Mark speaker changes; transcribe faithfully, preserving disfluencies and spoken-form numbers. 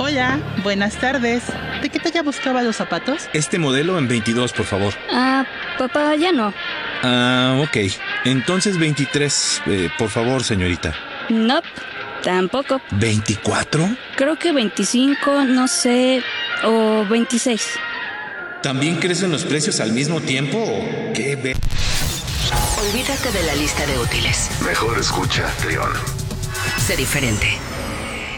Speaker 1: Hola, buenas tardes. ¿De qué talla buscaba los zapatos?
Speaker 2: Este modelo en veintidós, por favor.
Speaker 3: Ah, papá, ya no.
Speaker 2: Ah, ok. Entonces veintitrés, eh, por favor, señorita.
Speaker 3: No, tampoco.
Speaker 2: ¿veinticuatro?
Speaker 3: Creo que veinticinco, no sé, o veintiséis.
Speaker 2: ¿También crecen los precios al mismo tiempo o qué ve?
Speaker 4: Olvídate de la lista de útiles.
Speaker 5: Mejor escucha, Trión.
Speaker 4: Sé diferente.